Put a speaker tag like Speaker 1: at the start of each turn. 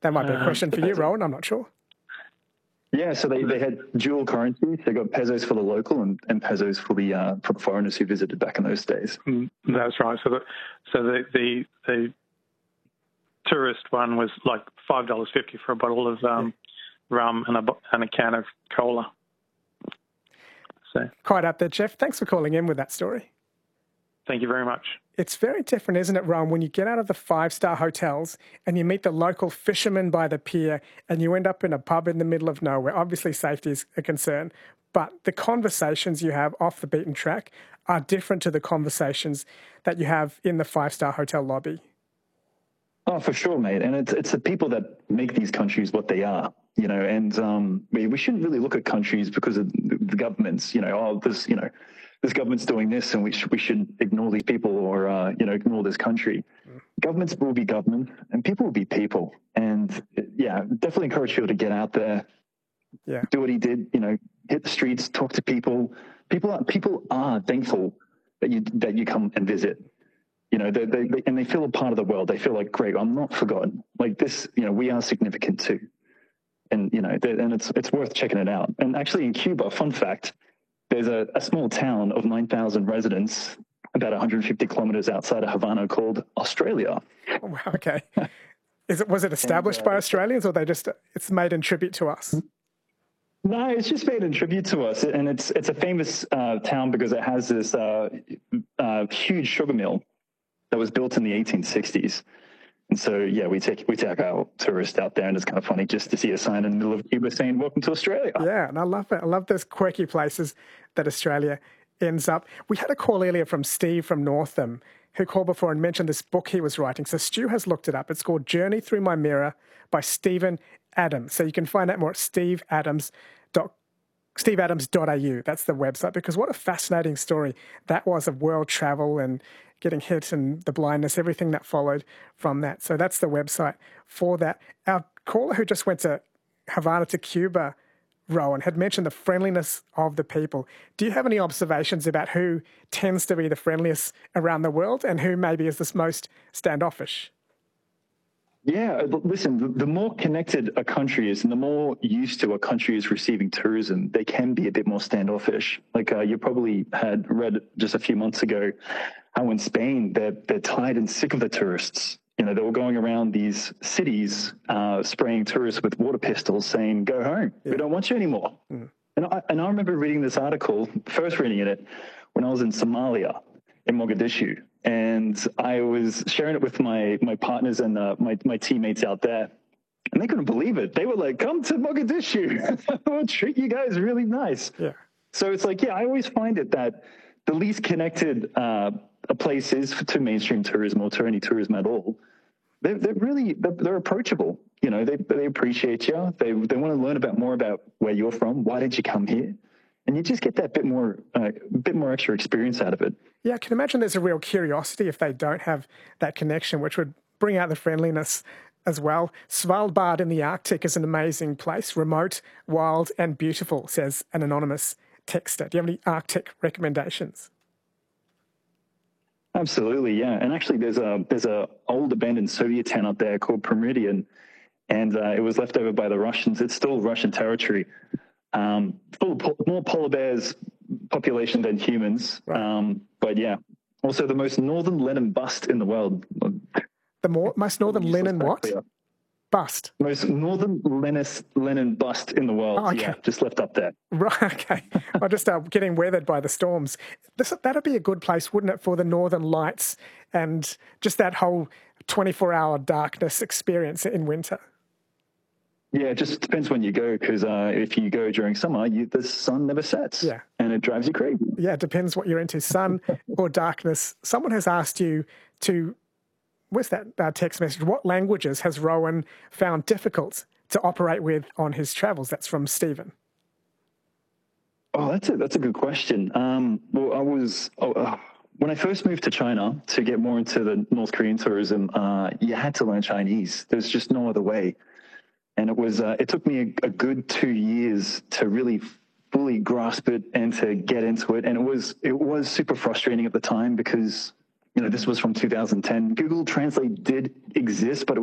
Speaker 1: That might be a question for you, Rowan. I'm not sure.
Speaker 2: Yeah, so they had dual currencies. They got pesos for the local and pesos for the foreigners who visited back in those days.
Speaker 3: That's right. So the tourist one was like $5.50 for a bottle of rum and a can of cola. So
Speaker 1: quite up there, Jeff. Thanks for calling in with that story.
Speaker 3: Thank you very much.
Speaker 1: It's very different, isn't it, Rowan, when you get out of the five-star hotels and you meet the local fishermen by the pier and you end up in a pub in the middle of nowhere. Obviously, safety is a concern, but the conversations you have off the beaten track are different to the conversations that you have in the five-star hotel lobby.
Speaker 2: Oh, for sure, mate. And it's the people that make these countries what they are, you know, and we shouldn't really look at countries because of the governments, this government's doing this and we should ignore these people or, ignore this country. Governments will be government and people will be people. And definitely encourage people to get out there, do what he did, hit the streets, talk to people. People are thankful that you come and visit. They feel a part of the world. They feel like, great, I'm not forgotten. Like this, we are significant too. And, and it's worth checking it out. And actually in Cuba, fun fact, there's a small town of 9,000 residents about 150 kilometers outside of Havana called Australia.
Speaker 1: Oh, wow, okay. Was it established by Australians or it's made in tribute to us?
Speaker 2: No, it's just made in tribute to us. And it's a famous town because it has this huge sugar mill that was built in the 1860s. And so, we take our tourists out there, and it's kind of funny just to see a sign in the middle of Cuba saying, "Welcome to Australia."
Speaker 1: Yeah, and I love it. I love those quirky places that Australia ends up. We had a call earlier from Steve from Northam, who called before and mentioned this book he was writing. So Stu has looked it up. It's called Journey Through My Mirror by Stephen Adams. So you can find out more at steveadams.com. steveadams.au, that's the website, because what a fascinating story that was of world travel and getting hit and the blindness, everything that followed from that. So that's the website for that. Our caller who just went to Havana to Cuba, Rowan, had mentioned the friendliness of the people. Do you have any observations about who tends to be the friendliest around the world and who maybe is the most standoffish?
Speaker 2: Yeah, listen, the more connected a country is and the more used to a country is receiving tourism, they can be a bit more standoffish. Like you probably had read just a few months ago how in Spain they're tired and sick of the tourists. They were going around these cities spraying tourists with water pistols saying, "Go home, we don't want you anymore." And I remember reading this article, first reading it when I was in Somalia, in Mogadishu. And I was sharing it with my partners and my teammates out there. And they couldn't believe it. They were like, "Come to Mogadishu. We'll treat you guys really nice." Yeah. So it's like, I always find it that the least connected a place is to mainstream tourism or to any tourism at all. They're approachable. They appreciate you. They want to learn more about where you're from. Why did you come here? And you just get that bit more extra experience out of it.
Speaker 1: Yeah, I can imagine there's a real curiosity if they don't have that connection, which would bring out the friendliness as well. Svalbard in the Arctic is an amazing place, remote, wild and beautiful, says an anonymous texter. Do you have any Arctic recommendations?
Speaker 2: Absolutely, yeah. And actually there's a old abandoned Soviet town up there called Promyrian, and it was left over by the Russians. It's still Russian territory. More polar bears population than humans. Right. But also the most northern Lenin bust in the world.
Speaker 1: The most northern Lenin what? Bust.
Speaker 2: Most northern Lenin bust in the world. Oh, okay. Yeah, just left up there.
Speaker 1: Right, okay. I'm just getting weathered by the storms. That'd be a good place, wouldn't it, for the northern lights and just that whole 24-hour darkness experience in winter?
Speaker 2: Yeah, it just depends when you go, because if you go during summer, the sun never sets. Yeah. And it drives you crazy.
Speaker 1: Yeah, it depends what you're into, sun or darkness. Someone has asked you where's that text message? What languages has Rowan found difficult to operate with on his travels? That's from Stephen.
Speaker 2: Oh, that's a good question. When I first moved to China to get more into the North Korean tourism, you had to learn Chinese. There's just no other way. And it took me a good 2 years to really fully grasp it and to get into it. And it was super frustrating at the time because, this was from 2010. Google Translate did exist, but